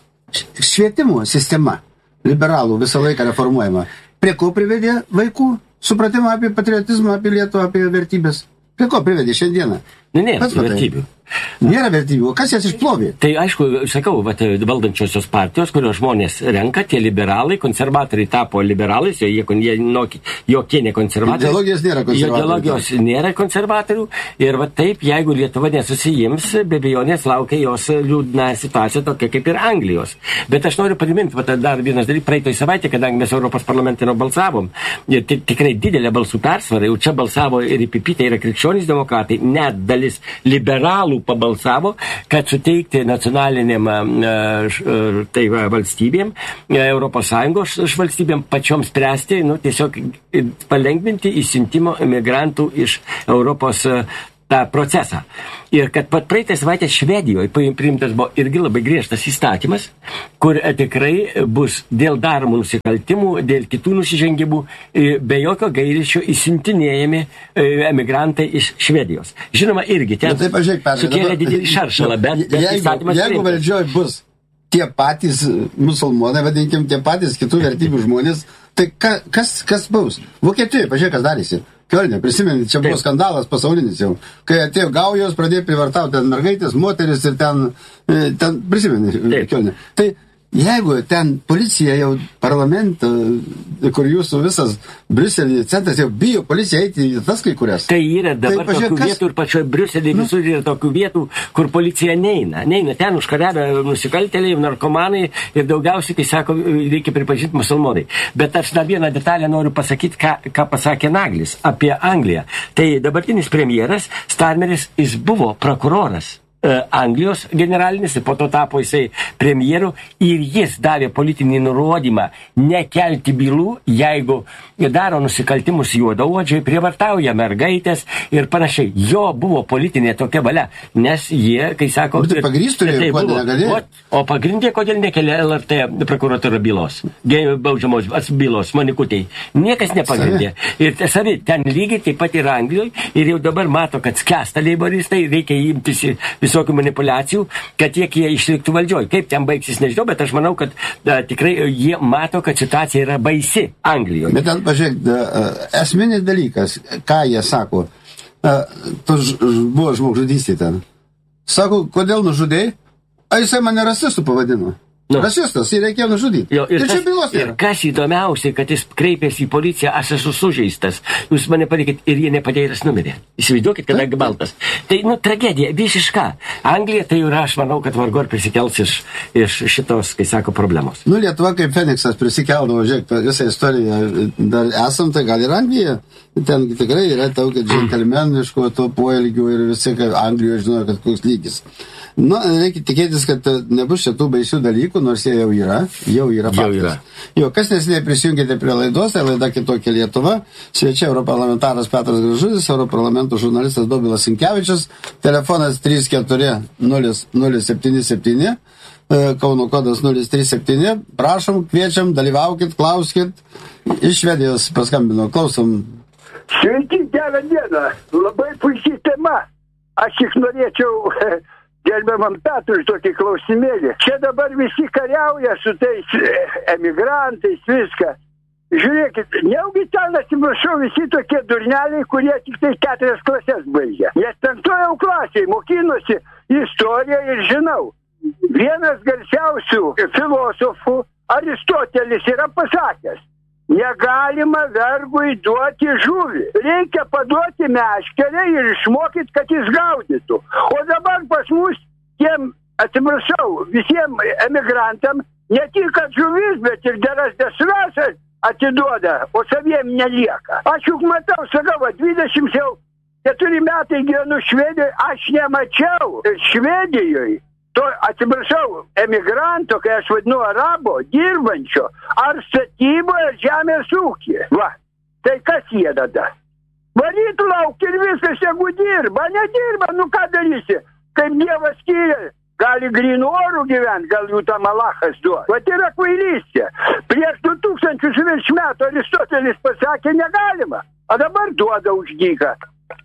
[SPEAKER 2] švietimo sistema liberalų visą laiką reformuojama. Prie ko privedė vaikų supratimą apie patriotizmą, apie Lietuvą, apie vertybės? Prie ko privedė šiandieną?
[SPEAKER 3] Ne, ne, vertybių.
[SPEAKER 2] Nėra vertybių. Kas jas išplovė?
[SPEAKER 3] Tai aišku, sakau, vat, valdančiosios partijos, kurios žmonės renka, tie liberalai, konservatoriai tapo liberalais, jie, jie noki, jokie ne konservatoriai.
[SPEAKER 2] Ideologijos nėra konservatorių.
[SPEAKER 3] Ideologijos nėra konservatorių. Ir va taip, jeigu Lietuva nesusijims, be abejonės laukia jos liūdna situacija tokia kaip ir Anglijos. Bet aš noriu priminti, va, dar vienas dalykas, praeitoj savaitė, kadangi mes Europos parlamentino balsavom, ir tikrai didelė balsų persvara, jau čia balsavo ir I P P, tai yra krikščionys demokratai, net dalis liberalų pabalsavo, kad suteikti nacionaliniam tai va, valstybėm, Europos Sąjungos valstybėm pačioms spręsti, nu, tiesiog palengvinti įsiuntimo imigrantų iš Europos tą procesą. Ir kad pat praeitą savaitę Švedijoje priimtas buvo irgi labai griežtas įstatymas, kur tikrai bus dėl daromų nusikaltimų, dėl kitų nusižengimų be jokio gailesčio įsiuntinėjami emigrantai iš Švedijos. Žinoma, irgi ten
[SPEAKER 2] tai pažiūrėk,
[SPEAKER 3] sukėlė didelį šaršalą, bet, bet
[SPEAKER 2] jeigu,
[SPEAKER 3] įstatymas
[SPEAKER 2] jeigu valdžioje bus tie patys musulmonai, vadinkim, tie patys kitų vertybių žmonės, tai ka, kas, kas bus? Vokietijoje, pažiūrėk, kas darėsi. Kielne, prisimenit, čia buvo skandalas pasaulinis jau. Kai atėjo gaujos, pradėjo privartauti ten mergaitės, moteris ir ten, ten prisimenit, Kielne. Tai jeigu ten policija jau parlamentą, kur jūsų visas Briuselį centras jau bijo policija eiti į tas kai kurias.
[SPEAKER 3] Tai yra dabar tai, tokių kas... vietų ir pačioje Briuselį nu. Visur yra tokių vietų, kur policija neina. Neina ten užkariavę nusikaltėliai, narkomanai ir daugiausiai, kai sako, reikia pripažinti musulmonai. Bet aš dar vieną detalę noriu pasakyti, ką, ką pasakė Naglis apie Angliją. Tai dabartinis premjeras Starmeris, jis buvo prokuroras. Anglijos generalinis, ir po to tapo jisai premjeru ir jis davė politinį nurodymą nekelti bylų, jeigu daro nusikaltimus juodaodžiai, prievartauja mergaitės ir panašiai. Jo buvo politinė tokia valia, nes jie, kai sako...
[SPEAKER 2] Bet tai pagrįstų, tai kodėl negalėjo?
[SPEAKER 3] O, o pagrindė, kodėl nekelia L R T prokuratūra bylos, baudžiamos bylos, manikutei. Niekas nepagrindė. Ir savi, ten lygiai taip pat yra Anglijoje ir jau dabar mato, kad skęsta leiboristai, reikia imtis visokių manipulacijų, kad tiek jie išliktų valdžioj. Kaip ten baigsis, nežinau, bet aš manau, kad da, tikrai jie mato, kad situacija yra baisi Anglijoje.
[SPEAKER 2] Bet ten, pažiūrėk, da, esminis dalykas, ką jie sako, tu buvo žmogžudystė ten. Sako, kodėl nužudėjai? A jisai mane rasistu pavadino. Nu. Rasistas, jį reikėjo nužudyti.
[SPEAKER 3] Jo, ir,
[SPEAKER 2] ir,
[SPEAKER 3] kas, ir kas įdomiausia, kad jis kreipėsi į policiją, aš esu sužeistas. Jūs mane palikit ir jie nepadėjo ir aš numirė. Įsivaizduokit, kada baltas. Tai, nu, tragedija, visiška. Anglija tai yra, aš manau, kad vargu ar prisikels iš, iš šitos, kai sako, problemos.
[SPEAKER 2] Nu, Lietuva kaip Feniksas prisikeldavo, žiūrėk, visą istoriją dar esam, tai gal ir Anglija. Ten tikrai yra tau, kad džentelmeniško to poelgių ir visi, kad Anglijoje žinojo, kad koks lygis. Nu, reikia tikėtis, kad nebus šitų baisių dalykų, nors jie jau yra, jau yra faktas. Jo, kas nesiniai prisijungėte prie laidos, tai laida Kitokia Lietuva, svečia europarlamentaras Petras Gražulis, europarlamento žurnalistas Dobilas Sinkevičius, telefonas trys keturi nulis nulis septyni septyni, Kauno kodas nulis trys septyni, prašom, kviečiam, dalyvaukit, klauskit, iš Švedijos paskambino, klausom.
[SPEAKER 6] Sveiki, gerą dieną, labai puikiai tema, aš tik norėčiau... Gerbiamam Petrui tokį klausimėlį. Čia dabar visi kariauja su tais emigrantais, viską. Žiūrėkit, neugi ten atsiprašau visi tokie durneliai, kurie tik tai keturias klasės baigia. Nes penktoje klasėje mokinosi istoriją ir žinau. Vienas garsiausių filosofų, Aristotelis, yra pasakęs, negalima vergui duoti žuvį. Reikia paduoti meškerę ir išmokyti, kad jis gaudytų. O dabar pas mus tiem, atsiprašau, visiems emigrantam ne tik kad žuvis, bet ir geras desrasas atiduoda, o saviem nelieka. Aš juk matau, sakau, dvidešimt keturi metai gyvenu Švedijoje, aš nemačiau Švedijoje to, atsiprašau, emigranto, kai aš vadinu arabo, dirbančio, ar statyboje, ar žemės ūkį. Va, tai kas jie tada? Varyt lauk ir viskas, jeigu dirba, nedirba, nu ką darysi? Kaip Dievas skiria, gali grynų orų gyventi, gal jų tam Alachas duos. Va, tai yra kvailystė. Prieš du tūkstančius virš metų Aristotelis pasakė, negalima, o dabar duoda už dyką.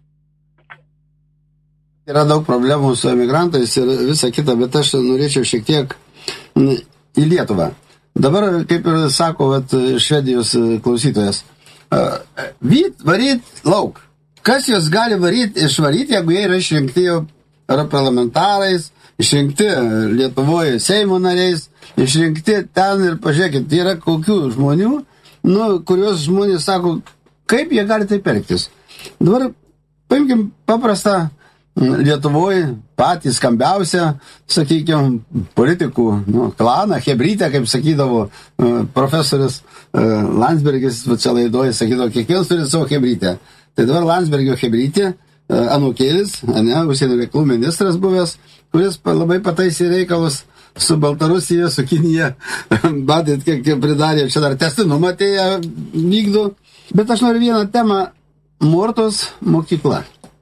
[SPEAKER 2] Yra daug problemų su emigrantais ir visa kita, bet aš norėčiau šiek tiek į Lietuvą. Dabar, kaip ir sako vat, Švedijos klausytojas, vyt, varyt, lauk. Kas jos gali varyti, išvaryti, jeigu jie yra išrinkti jau parlamentarais, išrinkti Lietuvoje Seimo nariais, išrinkti ten ir pažiūrėkit, yra kokių žmonių, nu, kurios žmonės sako, kaip jie gali taip elgtis. Dabar paimkim paprastą Lietuvoje patys skambiausia, sakykime, politikų nu, klaną, hebrytę, kaip sakydavo uh, profesorius uh, Landsbergis, čia laidoje sakydavo, kiekvienas turi savo hebrytę. Tai dabar Landsbergio hebrytė, uh, anūkėlis, ne, užsienio reikalų ministras buvęs, kuris labai pataisė reikalus su Baltarusija, su Kinija, matėt, kiek pridarė, čia dar testinumą atėję vykdo. Bet aš noriu vieną temą, Mortos mokykla.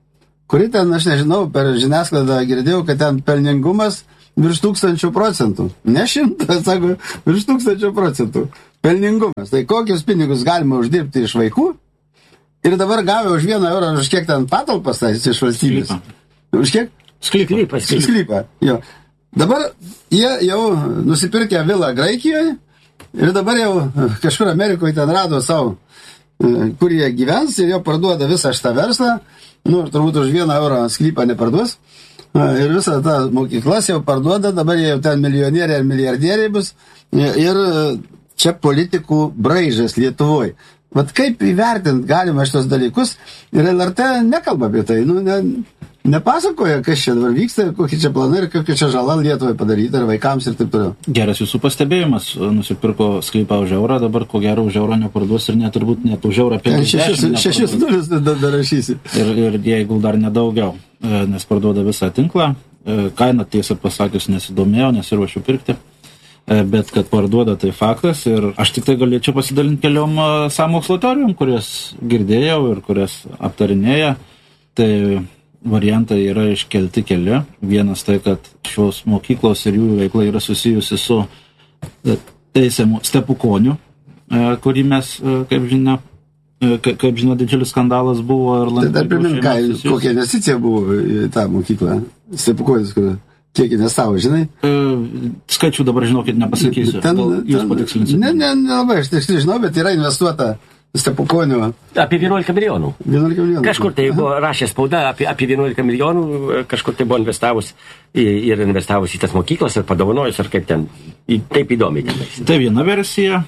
[SPEAKER 2] kuri ten, aš nežinau, per žiniasklaidą girdėjau, kad ten pelningumas virš tūkstančių procentų. Ne šimtas, sako, virš tūkstančių procentų. Pelningumas. Tai kokius pinigus galima uždirbti iš vaikų? Ir dabar gavę už vieną eurą, už kiek ten patalpas tai iš valstybės. Sklypą. Už kiek?
[SPEAKER 3] Sklypą.
[SPEAKER 2] Sklypą, jo. Dabar jie jau nusipirkę vilą Graikijoje ir dabar jau kažkur Amerikoje ten rado savo, kur jie gyvens ir jau parduoda visą šitą verslą. Nu, ir turbūt už vieną eurą sklypą neparduos. Ir visą tą mokyklas jau parduoda, dabar jie jau ten milijonieriai ir milijardieriai bus. Ir čia politikų braižas Lietuvoje. Vat kaip įvertinti galima šitos dalykus ir L R T nekalba apie tai. Nu, ne, nepasakoja, kas čia dabar vyksta, kokie čia planai ir kokia čia žala Lietuvai padaryta ir vaikams ir taip toliau.
[SPEAKER 5] Geras jūsų pastebėjimas. Nusipirko sklypą už eurą, dabar ko gero už eurą neparduos ir net turbūt net už eurą penkiasdešimt.
[SPEAKER 2] Šešis nulis dar rašysi.
[SPEAKER 5] Ir, ir jeigu dar nedaugiau, nes parduoda visą tinklą, kainą tiesą pasakius nesidomėjau, nesiruošiu pirkti. Bet kad parduoda, tai faktas. Ir aš tik tai galėčiau pasidalinti keliom sąmokslo teorijom, kurias girdėjau ir kurias aptarinėja. Tai variantai yra iškelti keli. Vienas tai, kad šios mokyklos ir jų veikla yra susijusi su teisiamu Stepukoniu, kurį mes, kaip žinia, kaip žinia, didžiulis skandalas buvo.
[SPEAKER 2] Tai dar primint, ką, kokia investicija buvo į tą mokyklą? Stepukonis, kur... Kiek investavo, žinai?
[SPEAKER 5] E, skaičių dabar, žinokit, nepasakysiu. Ten, jūs patikslinsite.
[SPEAKER 2] Ne, ne, nelabai, aš tiksliai žinau, bet yra investuota Stepukonių.
[SPEAKER 3] Apie vienuolika milijonų.
[SPEAKER 2] vienuolika milijonų.
[SPEAKER 3] Kažkur tai buvo rašę spauda apie, apie vienuolika milijonų, kažkur tai buvo investavus ir investavus į tas mokyklas ir padovanojus, ar kaip ten, taip įdomiai ten.
[SPEAKER 5] Tai viena versija,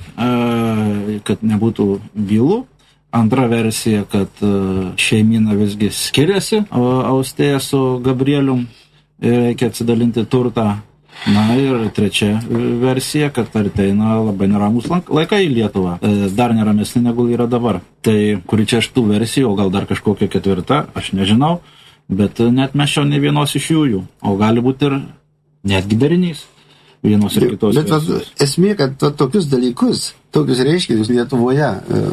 [SPEAKER 5] kad nebūtų bylų. Antra versija, kad šeimyna visgi skiriasi Austėja su Gabrielium. Reikia atsidalinti turtą. Na ir trečia versija, kad ateina labai neramus laikai į Lietuvą. Dar neramesni negu yra dabar. Tai kuri čia iš tų versijų, o gal dar kažkokia ketvirta, aš nežinau, bet net mes šio ne vienos iš jų, o gali būti ir netgi darinys vienos ir kitos
[SPEAKER 2] bet,
[SPEAKER 5] versijos.
[SPEAKER 2] Bet esmė, kad to, tokius dalykus, tokius reiškinius Lietuvoje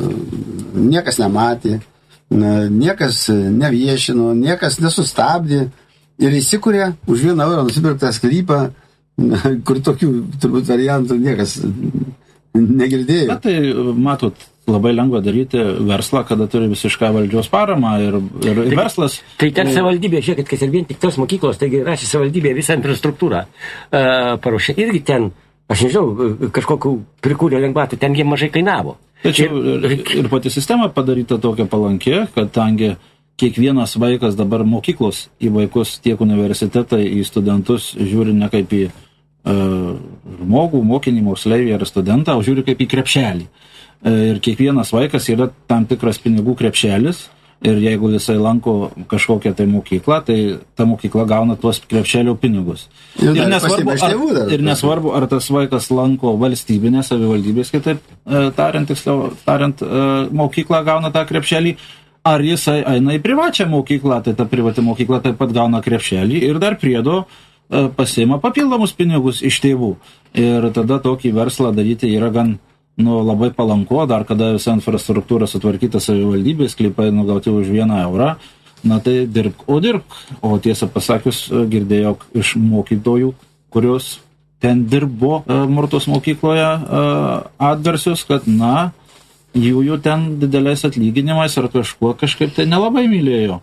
[SPEAKER 2] niekas nematė, niekas neviešino, niekas nesustabdė. Ir įsikūrė už vieną eurą nusipirktą sklypą, kur tokių turbūt variantų niekas negirdėjo.
[SPEAKER 5] Bet tai, matot, labai lengva daryti verslą, kada turi visišką valdžios paramą ir, ir tai, verslas...
[SPEAKER 3] Tai ten savivaldybė, žiūrėkit, kas ir vien tik tos mokyklos, taigi rašė savivaldybė visą infrastruktūrą uh, paruošė. Irgi ten, aš nežinau, kažkokių prikūrė lengvatų, ten jie mažai kainavo.
[SPEAKER 5] Tačiau ir, ir pati sistema padaryta tokia palankė, kad tangi kiekvienas vaikas dabar mokyklos į vaikus, tiek universitetai, į studentus žiūri ne kaip į uh, žmogų, mokinį, moksleivį ar studentą, o žiūri kaip į krepšelį. Uh, ir kiekvienas vaikas yra tam tikras pinigų krepšelis ir jeigu jisai lanko kažkokią tai mokyklą, tai ta mokykla gauna tuos krepšelio pinigus. Ir, ir, nesvarbu, ar, ir nesvarbu, ar tas vaikas lanko valstybinę, savivaldybės, kitaip uh, tariant, tiksliau, tariant uh, mokyklą gauna tą krepšelį, ar jisai eina į privačią mokyklą, tai ta privati mokykla taip pat gauna krepšelį ir dar priedo pasiima papildomus pinigus iš tėvų. Ir tada tokį verslą daryti yra gan nu, labai palanku, dar kada visa infrastruktūra sutvarkyta savivaldybės, sklypai nugauti už vieną eurą, na tai dirbk, o dirbk. O tiesą pasakius, girdėjau iš mokytojų, kurios ten dirbo Murtos mokykloje atgarsius, kad na, jų jų ten didelės atlyginimais ar kažkuo kažkaip tai nelabai mylėjo.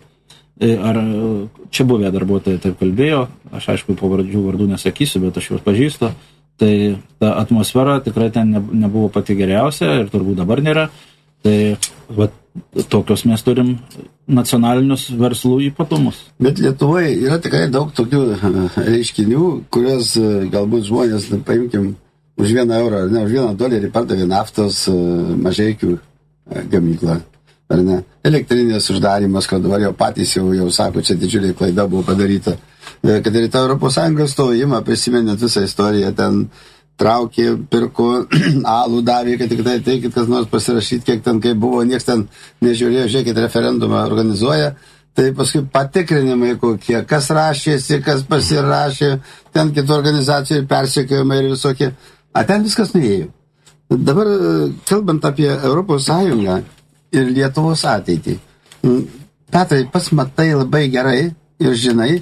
[SPEAKER 5] Ar čia buvę darbuotojai taip kalbėjo, aš aišku pavardžių vardų nesakysiu, bet aš juos pažįstu. Tai ta atmosfera tikrai ten nebuvo pati geriausia ir turbūt dabar nėra. Tai va, tokios mes turim nacionalinius verslų ypatumus.
[SPEAKER 2] Bet Lietuvoje yra tikrai daug tokių reiškinių, kurios galbūt žmonės, paimkim, už vieną eurą, ne, už vieną dolerį pardavė naftos Mažeikių gamyklą, ar ne? Elektrinės uždarimas, kad dabar jau patys jau, jau sako, čia didžiulė klaida buvo padaryta. Kad ir tą Europos Sąjungos stojimą, prisimenėt visą istoriją, ten traukė, pirko, alų davė, kad tik tai teikit, kas nors pasirašyti, kiek ten kaip buvo, nieks ten nežiūrėjo, žiūrėkit, referendumą organizuoja. Tai paskui patikrinimai kokie, kas rašėsi, kas pasirašė, ten kitų organizacijų persekiojimai ir visokie. A ten viskas nuėjo. Dabar, kalbant apie Europos Sąjungą ir Lietuvos ateitį, Petrai, pats matai labai gerai ir žinai,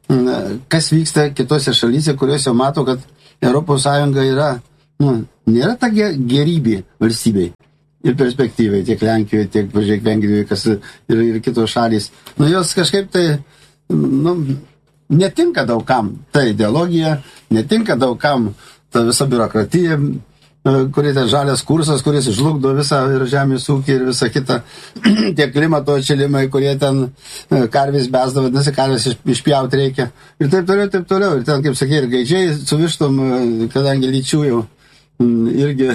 [SPEAKER 2] kas vyksta kitose šalyse, kurios jau mato, kad Europos Sąjunga yra, nu, nėra ta gerybė valstybei ir perspektyvai, tiek Lenkijoje, tiek, važiuok, Vengrijoje, kas ir, ir kitos šalys. Nu, jos kažkaip tai, nu, netinka daugam ta ideologija, netinka daugam ta visa biurokratija, kurie ten žalias kursas, kuris žlugdo visą ir žemės ūkį ir visą kitą, tie klimato atšilimai, kurie ten karvės besda, vadinasi, karvės išpjauti reikia. Ir taip toliau, taip toliau. Ir ten, kaip sakė, ir gaidžiai su vištom, kadangi lyčių jau irgi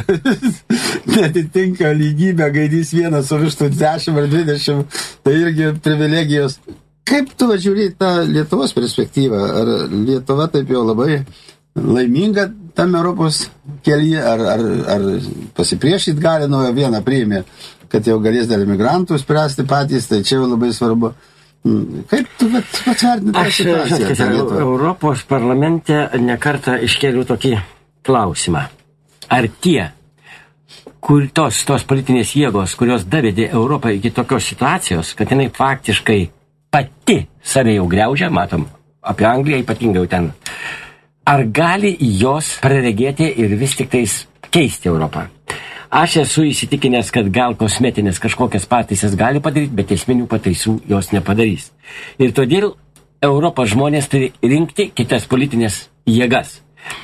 [SPEAKER 2] netitinka lygybę, gaidys vienas su vištų dešimt ar dvidešimt, tai irgi privilegijos. Kaip tu žiūri tą Lietuvos perspektyvą? Ar Lietuva taip jau labai laiminga tam Europos kelyje, ar, ar, ar pasipriešyti gali, nuo vieną priėmė, kad jau galės dėl imigrantų spręsti patys, tai čia jau labai svarbu. Kaip tu patvertinti tą situaciją?
[SPEAKER 3] Aš Europos parlamente nekartą iškėliau tokį klausimą. Ar tie, kur tos, tos politinės jėgos, kurios davedė Europą iki tokios situacijos, kad jinai faktiškai pati save jau griaužia, matom, apie Angliją ypatingai jau ten, ar gali jos praregėti ir vis tik tais keisti Europą? Aš esu įsitikinęs, kad gal kosmetinės kažkokias pataisas gali padaryti, bet esminių pataisų jos nepadarys. Ir todėl Europos žmonės turi rinkti kitas politinės jėgas,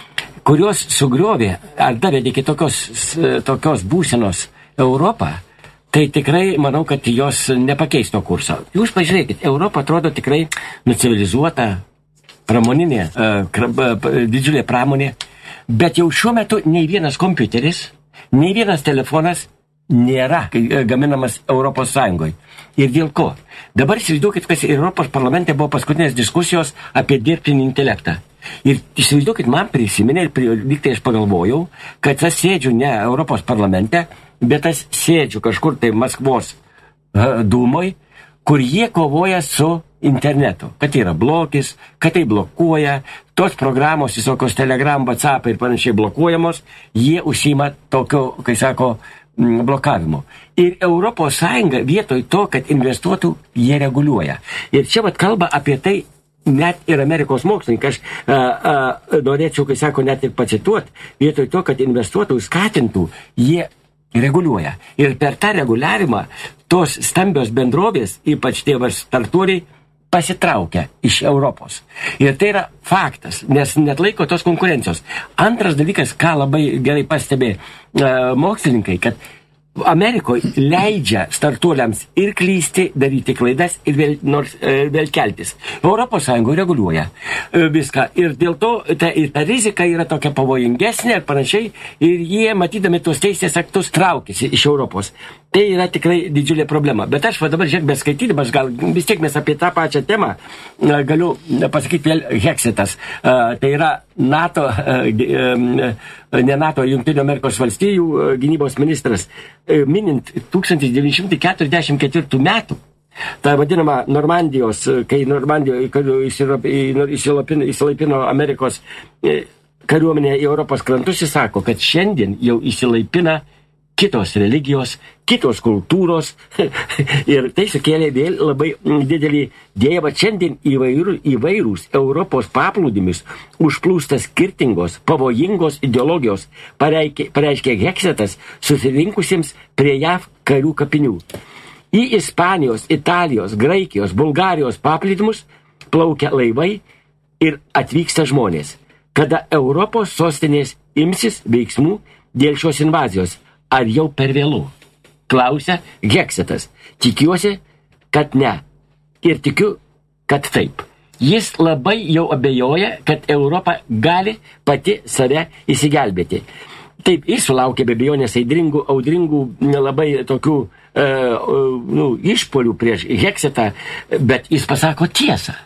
[SPEAKER 3] kurios sugriovė ar davedė iki tokios, tokios būsenos Europą, tai tikrai manau, kad jos nepakeis to kurso. Jūs pažiūrėkit, Europa atrodo tikrai nucivilizuota, pramoninė, didžiulė pramonė, bet jau šiuo metu nei vienas kompiuteris, nei vienas telefonas nėra gaminamas Europos Sąjungoje. Ir dėl ko? Dabar įsivaizduokit, kas Europos parlamente buvo paskutinės diskusijos apie dirbtinį intelektą. Ir įsivaizduokit, man prisiminė, ir lyg tai aš pagalvojau, kad aš sėdžiu ne Europos parlamente, bet aš sėdžiu kažkur tai Maskvos dūmoj, kur jie kovoja su internetu, kad tai yra blokis, kad tai blokuoja, tos programos, visokios Telegram, WhatsApp ir panašiai blokuojamos, jie užsima tokio, kai sako, blokavimu. Ir Europos Sąjunga vietoj to, kad investuotų, jie reguliuoja. Ir čia vat kalba apie tai net ir Amerikos mokslininkai. Aš a, a, norėčiau, kai sako, net ir pacituoti, vietoj to, kad investuotų, skatintų, jie reguliuoja. Ir per tą reguliavimą tos stambios bendrovės, ypač tie startuoliai, pasitraukia iš Europos. Ir tai yra faktas, nes net laiko tos konkurencijos. Antras dalykas, ką labai gerai pastebė uh, mokslininkai, kad Amerikoje leidžia startuoliams ir klysti, daryti klaidas ir vėl, nors, e, vėl keltis. Europos Sąjungoje reguliuoja e, viską. Ir dėl to ta, ir ta rizika yra tokia pavojingesnė ir panašiai. Ir jie, matydami tos teisės aktus, traukiasi iš Europos. Tai yra tikrai didžiulė problema. Bet aš va dabar, žiūrėk, beskaitydamas, gal vis tiek mes apie tą pačią temą e, galiu pasakyti vėl Heksitas. E, tai yra NATO, e, e, ne NATO, Jungtinių Amerikos valstijų gynybos ministras, minint tūkstantis devyni šimtai keturiasdešimt ketvirtų metų, tą vadinamą Normandijos, kai Normandijoje įsilaipino, įsilaipino Amerikos kariuomenė į Europos krantus, jis sako, kad šiandien jau įsilaipina kitos religijos, kitos kultūros ir tai sukėlė vėl labai didelį dėją, bet šiandien įvairų, įvairūs Europos paplūdimis užplūsta skirtingos, pavojingos ideologijos, pareiškė, pareiškė Heksitas susirinkusiems prie J A V karių kapinių. Į Ispanijos, Italijos, Graikijos, Bulgarijos paplūdimus plaukia laivai ir atvyksta žmonės. Kada Europos sostinės imsis veiksmų dėl šios invazijos, ar jau per vėlų? Klausia Heksitas. Tikiuosi, kad ne. Ir tikiu, kad taip. Jis labai jau abejoja, kad Europa gali pati save įsigelbėti. Taip, jis sulaukė be abejonės audringų, audringų labai tokių e, nu, išpolių prieš Heksitą, bet jis pasako tiesą.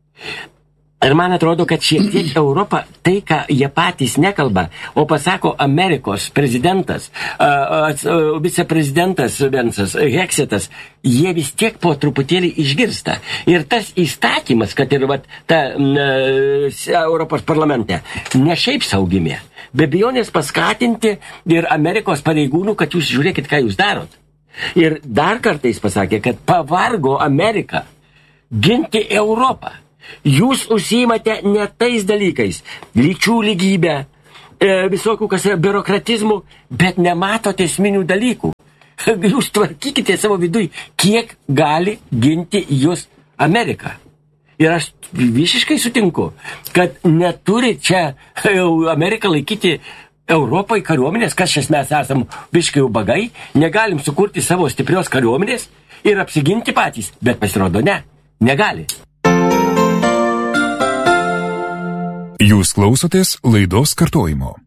[SPEAKER 3] Ir man atrodo, kad šiek tiek Europa tai, ką jie patys nekalba, o pasako Amerikos prezidentas, uh, uh, viceprezidentas Vensas, Heksitas, jie vis tiek po truputėlį išgirsta. Ir tas įstatymas, kad ir vat, ta uh, Europos parlamente, ne šiaip saugimė, be abejonės paskatinti ir Amerikos pareigūnų, kad jūs žiūrėkit, ką jūs darot. Ir dar kartais pasakė, kad pavargo Amerika ginti Europą. Jūs užsiimate ne tais dalykais, lyčių lygybę, e, visokių kas yra biurokratizmų, bet nematote esminių dalykų. Jūs tvarkykite savo viduj, kiek gali ginti jūs Amerika. Ir aš visiškai sutinku, kad neturi čia Amerika laikyti Europai kariuomenės, kas šias mes esam biškai ubagai, negalim sukurti savo stiprios kariuomenės ir apsiginti patys, bet pasirodo ne, negali.
[SPEAKER 1] Jūs klausotės laidos kartojimo.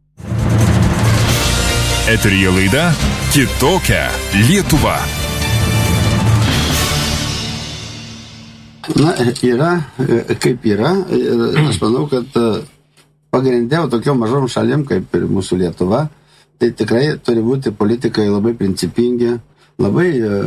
[SPEAKER 1] Eteryje laida Kitokia Lietuva.
[SPEAKER 2] Na, yra, kaip yra, ir aš manau, kad pagrindė tokiom mažom šalim, kaip ir mūsų Lietuva, tai tikrai turi būti politikai labai principingi, labai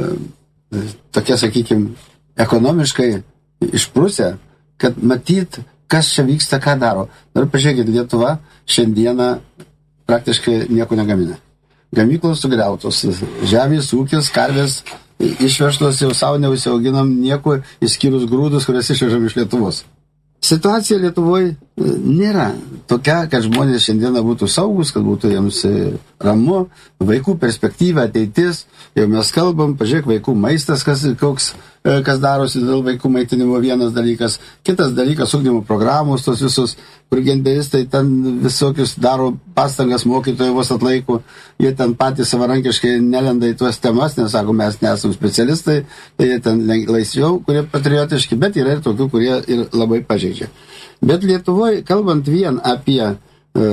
[SPEAKER 2] tokie, sakykime, ekonomiškai išprusę, kad matyt, kas čia vyksta, ką daro. Dar pažiūrėkit, Lietuva šiandieną praktiškai nieko negamina. Gamyklos sugriautos, žemės ūkis, karvės išvežtos, jau savo neusiauginam nieko, išskyrus grūdus, kurias išvežam iš Lietuvos. Situacija Lietuvoje nėra tokia, kad žmonės šiandieną būtų saugus, kad būtų jiems ramu, vaikų perspektyva, ateitis, jau mes kalbam, pažiūrėk, vaikų maistas, kas, koks, kas darosi dėl vaikų maitinimo, vienas dalykas, kitas dalykas, ugdymo programos, tos visus, kur genderistai ten visokius daro pastangas, mokytojai vos atlaiko, jie ten patys savarankiškai nelenda į tuos temas, nes sako, mes nesam specialistai, tai jie ten laisviau, kurie patriotiški, bet yra ir tokių, kurie ir labai pažeidžia. Bet Lietuvoje, kalbant vien apie uh,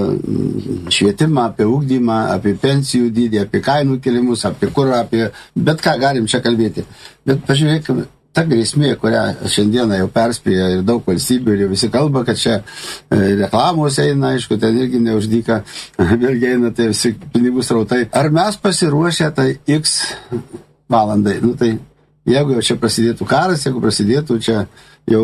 [SPEAKER 2] švietimą, apie ugdymą, apie pensijų dydį, apie kainų kelimus, apie kurą, apie bet ką galim čia kalbėti. Bet pažiūrėkime, ta grėsmė, kurią šiandieną jau perspėja ir daug valstybių, ir jau visi kalba, kad čia reklamos eina, aišku, ten irgi neuždyka, vėlgi eina tai visi pinigų srautai. Ar mes pasiruošę tai X valandai? Nu tai jeigu jau čia prasidėtų karas, jeigu prasidėtų čia jau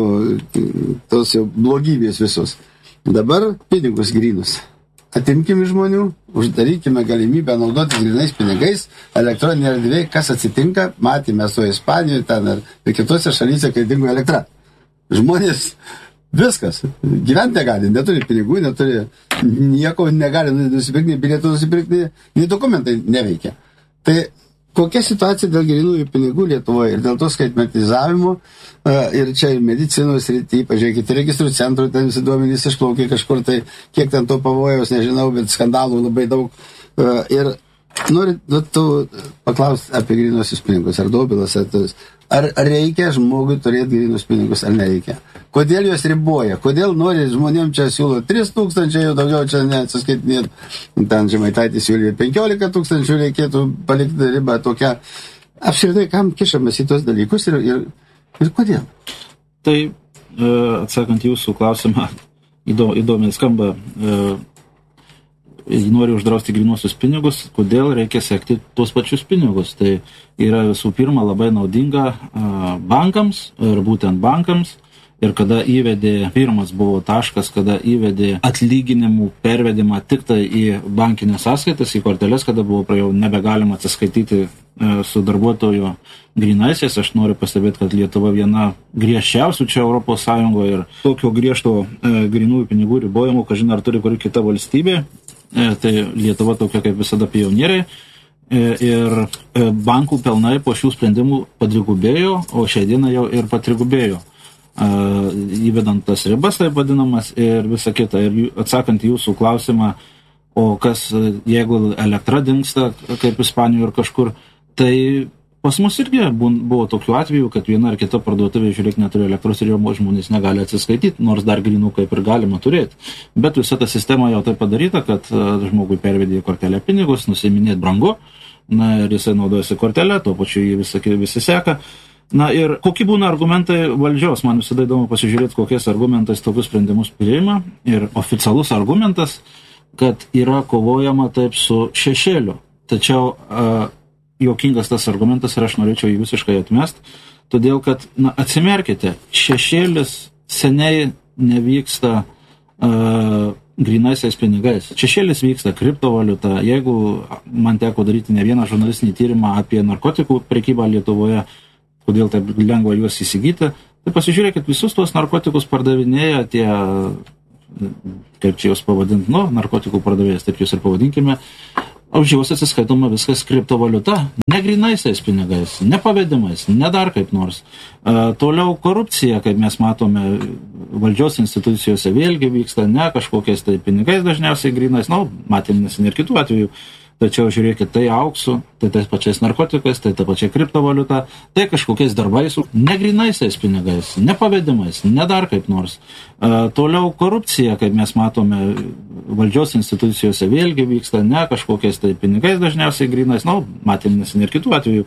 [SPEAKER 2] tos jau blogybės visos. Dabar pinigus grynus. Atimkime žmonių, uždarykime galimybę naudotis grinais pinigais, elektroninė erdvė, kas atsitinka, matėme su Ispanijoje ten ir kitose šalyse, kai dingo elektra. Žmonės viskas, gyventi negali, neturi pinigų, neturi nieko, negali nusipirkti, nei bilietų nusipirkti, nei dokumentai neveikia. Tai kokia situacija dėl grynųjų pinigų Lietuvoje ir dėl to skaitmetizavimo, ir čia ir medicinos srityje, pažiūrėkite, registrų centrų, ten visi duomenys išplaukė kažkur, tai kiek ten to pavojaus, nežinau, bet skandalų labai daug. Ir noriu nu, tu paklausti apie grynuosius pinigus, ar Dobilas, ar tas. Ar reikia žmogui turėti grynus pinigus, ar nereikia? Kodėl juos riboja? Kodėl nori žmonėm čia siūlo tris tūkstančiai, jau daugiau čia neatsiskaitinėt. Ten Žemaitaitis siūlė penkiolika tūkstančių, reikėtų palikti ribą tokią. Apskritai, kam kišamės į tos dalykus ir, ir, ir kodėl?
[SPEAKER 5] Tai, atsakant jūsų klausimą, įdomiai skamba, nori uždrausti grynuosius pinigus, kodėl reikia sekti tuos pačius pinigus. Tai yra visų pirma labai naudinga bankams ir būtent bankams. Ir kada įvedė, pirmas buvo taškas, kada įvedė atlyginimų pervedimą tik tai į bankinės sąskaitas, į korteles, kada buvo jau nebegalima atsiskaityti su darbuotojo grynaisiais. Aš noriu pastebėti, kad Lietuva viena griežčiausių čia Europos Sąjungoje ir tokio griežto grynųjų pinigų ribojimo, kažin ar turi kuri kita valstybė. Tai Lietuva tokia kaip visada pionieriai ir bankų pelnai po šių sprendimų padvigubėjo, o šią dieną jau ir patrigubėjo, įvedant tas ribas, taip vadinamas, ir visa kita. Ir atsakant jūsų klausimą, o kas, jeigu elektra dingsta, kaip Ispanijoje ir kažkur, tai pas mus irgi buvo tokių atvejų, kad viena ar kita parduotuvė, žiūrėk, neturi elektros ir jau žmonės negali atsiskaityti, nors dar grynų kaip ir galima turėti. Bet visa ta sistema jau taip padaryta, kad žmogui pervedė kortelę pinigus, nusiminėti brangu, na ir jisai naudojasi kortelę, tuo pačiu jį visi, visi seka. Na ir kokie būna argumentai valdžios, man visada įdomu pasižiūrėti, kokiais argumentais tokius sprendimus priima. Ir oficialus argumentas, kad yra kovojama taip su šešėliu. Tačiau uh, juokingas tas argumentas ir aš norėčiau jį visiškai atmest, todėl kad, na, atsimerkite, šešėlis seniai nevyksta uh, grynaisiais pinigais. Šešėlis vyksta, kriptovaliuta. Jeigu man teko daryti ne vieną žurnalistinį tyrimą apie narkotikų prekybą Lietuvoje, kodėl taip lengva juos įsigyti, tai pasižiūrėkit, visus tuos narkotikus pardavinėja tie, kaip čia juos pavadinti, nu, narkotikų pardavėjas, taip jūs ir pavadinkime, už juos atsiskaitoma viskas kriptovaliuta, ne grynaisiais pinigais, ne pavedimais, ne dar kaip nors. E, toliau korupcija, kaip mes matome, valdžios institucijose vėlgi vyksta ne kažkokiais tai pinigais dažniausiai grynais, nu, matėm nesin ir kitų atvejų, tačiau žiūrėkit, tai auksu, tai tais pačiais narkotikais, tai ta pačia kriptovaliuta, tai kažkokiais darbais, ne grynaisiais pinigais, ne pavedimais, ne dar kaip nors. E, toliau korupcija, kaip mes matome, valdžios institucijose vėlgi vyksta ne kažkokiais tai pinigais dažniausiai grynais, nu, matėm nesin ir kitų atvejų,